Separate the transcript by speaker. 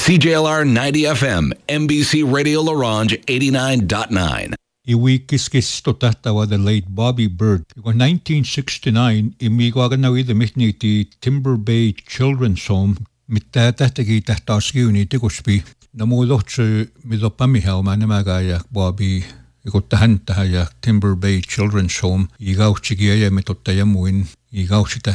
Speaker 1: CJLR 90 FM, NBC Radio LaRange 89.9.
Speaker 2: Iwikis tahtawa the late Bobby Bird. 1969, imigwaganawid the mitniti Timber Bay Children's Home, mittahtagi tahtaskiuni tikuspi. Namulohtsu midopamihau manamagaya Bobby ikuttahantahayak Timber Bay Children's Home. Igauchigia mitottayamuin. Igauchita